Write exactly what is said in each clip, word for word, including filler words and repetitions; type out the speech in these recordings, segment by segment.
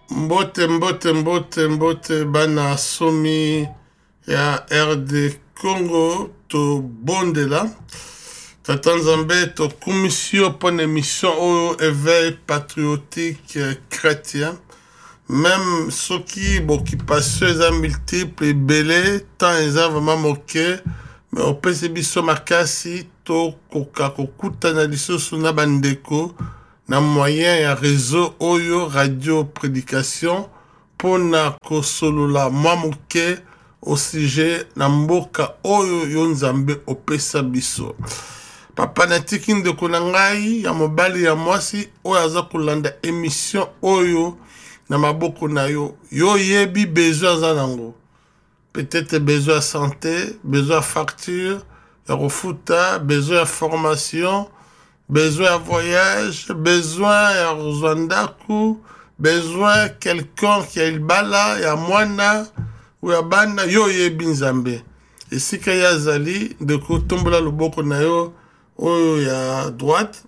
Mbote mbote mbote mbote bana somi ya R D Congo to bondela Tata Nzambe to commission pour une émission au éveil patriotique chrétien même ceux qui bon qui passent les multiples et belé tant ils ont vraiment moqué mais on peut se biso makasi to koka kokuta na lisoso na bandeko na moyen ya réseau oyo radio prédication pona kosolola mamuke au sujet na mboka oyo yo Nzambe opesa biso papa na tiki ndeko na ngai ya mobali ya mwasi oyo aza kolanda émission oyo na maboko na yo yo yebi besoin za nango peut-être besoin de santé besoin de facture ya refuta besoin de formation besoin de voyage, besoin ya Rwanda, besoin quelqu'un qui a il bala, ya mwana, ou ya bana, yo ye binzambe. Et si que ya zali, de ko tombola loboko na yo, oyo ya droite,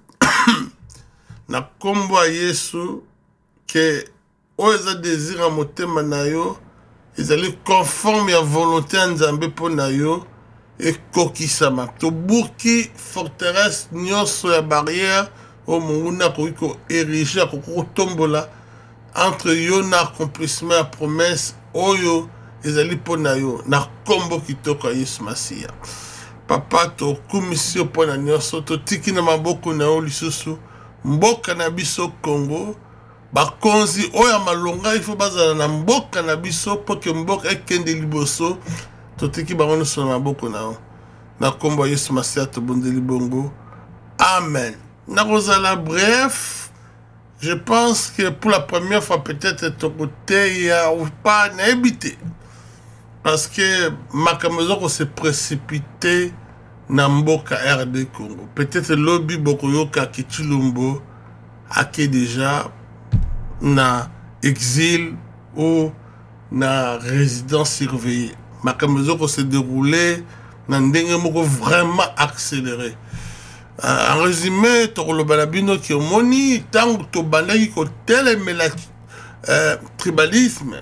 na kombo a Yesu, que oyo za désir a motema na yo, ezali conforme ya volonté ya Nzambe po na yo, et kokisama to buki forteresse nyonso ya barrière o munguna ko ko ériger ko tombola entre yo na accomplissement ya promesse oyo ezali pona yo na kombo kitoko ya Yesu Masia papa to commission pona nyonso to tiki na maboko na yo lisusu mboka na biso Congo bakonzi oyo malonga il faut bazala na mboka na biso po ke mboka ekende liboso totiki bango so na maboko na yo na kombo Yesu Masia to bondeli bongo amen na kozala bref je pense que pour la première fois peut-être ton côté ya ou pas na habité parce que makamezo ko se précipité na mboka R D Congo peut-être lobby boko yoka kitulumbo ake déjà na exil ou na résidence surveillée makamezo ko se déroulé na ndenge moko vraiment accéléré euh, en résumé to lo balabino ki omoni tango to bandaki ko telemela euh, tribalisme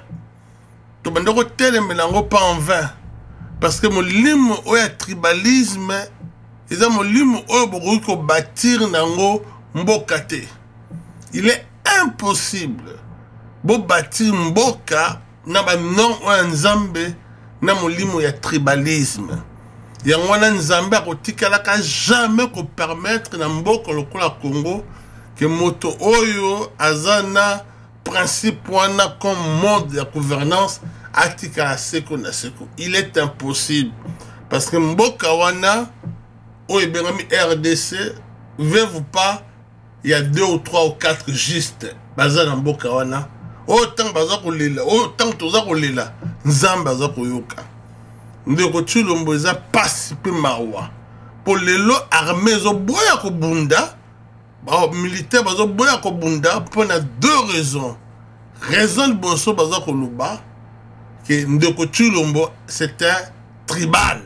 to bandako telemela ngo pas en vain parce que molimo oya tribalisme eza molimo oyo boko ko bâtir nango mboka te il est impossible bo bâtir mboka na ba non oya Nzambe na molimo ya tribalisme yango wana Nzambe akotikalaka jamais ko permettre na mboka lokola Congo que moto oyo azana principe wana comme mode de gouvernance atikala seko na seko il est impossible parce que mboka wana oyo bengami R D C veuve pas il y a deux ou trois ou quatre juste bazana mboka wana autant baza kolela autant toza kolela Nzambe aza koyoka ndeko Tshilombo eza pasi pe mawa po lelo armée zo boya ko bunda ba militaire bazo boya ko bunda pour na deux raisons raison de boso baza ko luba que ndeko Tshilombo c'était tribal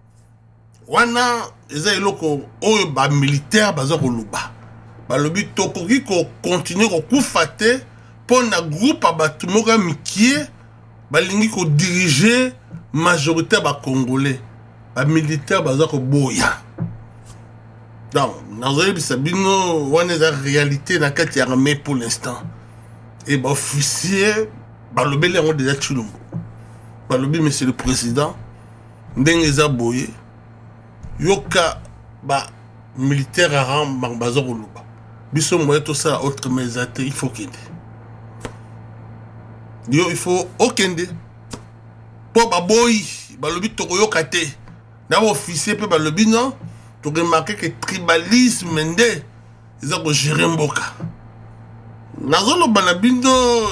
wana eza eloko oyo ba militaire baza ko luba ba lobi tokoki ko continuer ko kufate pour na groupe abatu moka mikie balingi ko diriger majorité ba congolais ba militaire baza ko boya donc nazoye bisabino wana eza réalité na kati ya armée pour l'instant et ba officier ba lobeli yango déjà Tshilombo ba lobi monsieur le président ndenge eza boye yoka ba militaire rang baza ko luba biso moye to ça autre mais il faut qu'il yo il faut okende po baboyi balobi tokoyoka te na officier pe balobi non to remarquer que tribalisme nde eza ko gérer mboka nazolo bana bindo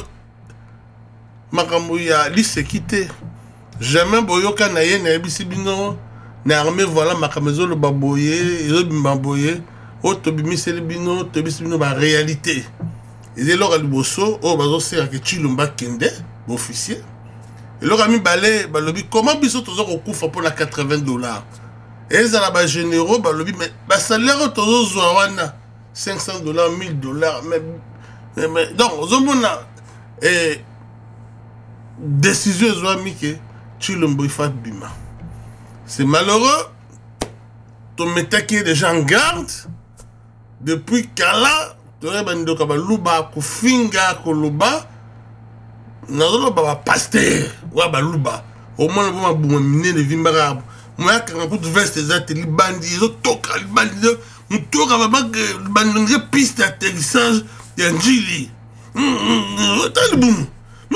makambo ya lisekite jamais boyoka na ye na ebisi bino na armée voilà makamezo lo baboye ezo bimbaboye o to bimiseli bino to bisi bino ba réalité ezelo ka liboso o bazo sera ke Tshilombo kende officier et le rami balé balobi comment biso tozo ko kufa pour la quatre-vingts dollars et ça la ba généraux balobi mais ba salaire tozo zwa wana cinq cents dollars mille dollars mais mais donc zomona et décision ezwami ke Tshilombo ifa bima. C'est malheureux. Ton metaki déjà en garde depuis kala tore bandoka baluba kufinga koloba nazoloba ba pasteur wa baluba au moins ba buma mine de vimbara moi quand pour veste ezate libandi zo toka libandi mutoka ba bandi piste d'atterrissage ya njili talibum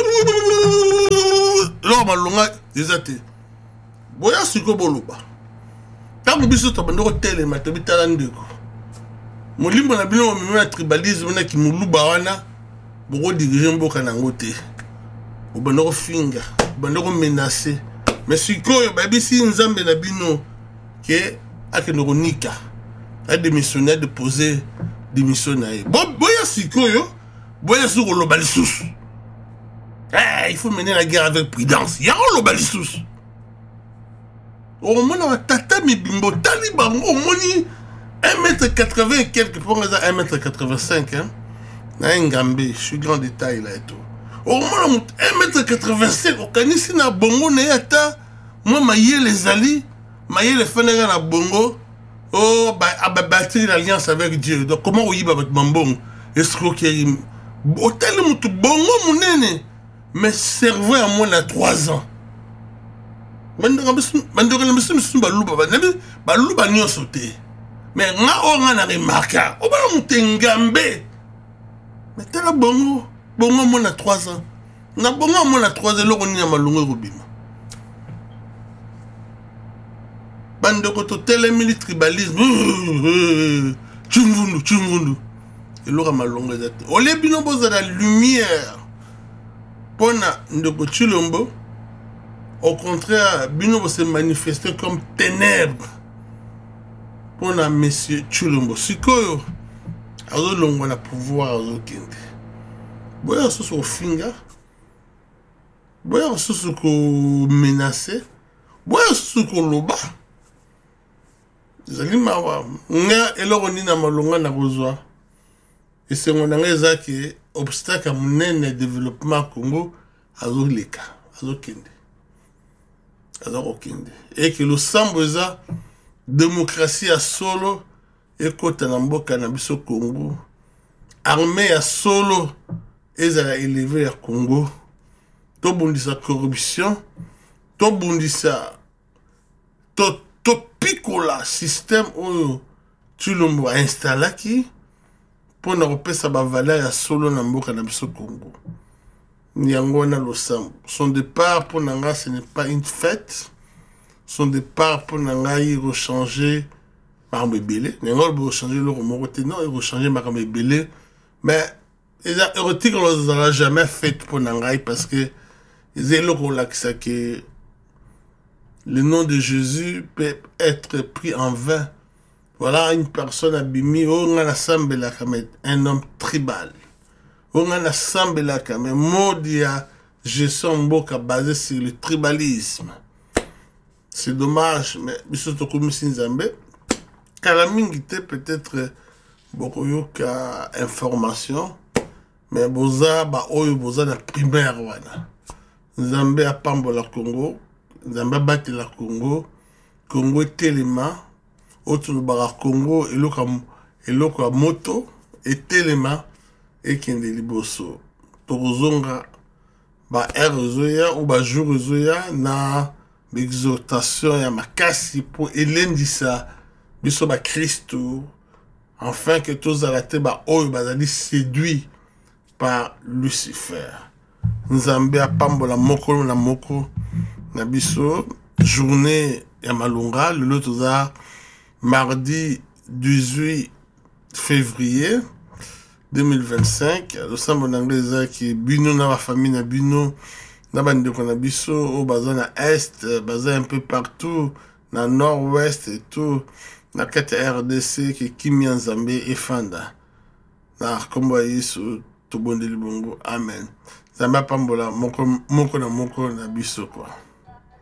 lo malonga ezate boya siko boluba tango biso to bandoko telema to bitala ndeko molimbo na bino mo na tribalisme na ki muluba wana boko diriger mboka nango te o bandoko finga bandoko menacer mais sikoyo ba bisi nzambe na bino ke akendoko nika a démissionner de poser démission na ye bo boya sikoyo boya siko lo balisusu eh il faut mener la guerre avec prudence ya lo balisusu au moins on tata mi bimbo tali bango au moins un mètre quatre-vingts et quelques pour un mètre quatre-vingt-cinq hein na ngambe je suis grand détail là et tout au moins un mètre quatre-vingt-cinq au kanisi na bongo na yata moi maye les ali maye les fenega na bongo oh bah a bâtir l'alliance avec Dieu donc comment on y va avec mambong escroquerie hôtel mutu bongo munene mais cerveau à moins à trois ans Mandora mandora na biso biso baluba ba nabi baluba nyonso te mais nga o nga na remarka o ba mutengambe mais tela bongo bongo mo na trois ans na bongo mo na trois ans loko ni malungu robima bandoko to tele militaire tribalisme chungundu chungundu eloko malungu ezate ole bino boza la lumière pona ndoko Tshilombo. Au contraire, Bino se manifester comme ténèbres pour la monsieur Tshilombo. Sikoyo, azo longo na pouvoir azo kende. Boya so so finga. Boya so so ko menacer. Boya so ko loba. Zali mawa. Nga eloko ni na malonga na kozwa. Et c'est mon angeza qui obstacle à mon développement Congo azo leka, azo kende. Et que le samboza démocratie à solo et côté namboka na biso Congo armée à solo et ça a élevé à Congo to bundisa corruption to bundisa to to picola système où Tshilombo a installé qui pour ne repasser sa valeur à solo namboka na biso Congo. Nyangona Losam. Son départ pour Nanga, ce n'est pas une fête. Son départ pour Nanga, il va changer Marambébélé. Nyangol va changer le remoroté. Non, il va changer Marambébélé. Mais, les érotiques, on ne l'a jamais fait pour Nanga parce que, ils ont le rôle que le nom de Jésus peut être pris en vain. Voilà une personne abîmée, on a un homme tribal. On a assemblé là quand même modia gestion mboka basé sur le tribalisme. C'est dommage mais biso to komisi nzambe kala mingi te peut-être beaucoup yoka information mais boza ba oyo boza na primaire wana nzambe apambola Congo nzambe bati la Congo Congo telema autre bara Congo eloka eloka moto et telema et kende liboso tozonga ba erozoya ou ba jourzoya na l'exhortation ya makasi pour elendisa biso ba Christo afin que tous alate ba oyo bazali séduit par Lucifer. Nzambe apambola moko na moko na biso journée ya malunga le lotoza mardi dix-huit février deux mille vingt-cinq, le sambo n'anglais qui bino na ma famille na bino na bandeko na biso au bazin na est, bazin un peu partout na nord-ouest et tout na kati R D C qui Kimi Nzambe et Fanda na kombo yesu to bondeli bongo amen. Zamba pambola moko moko na moko na biso quoi.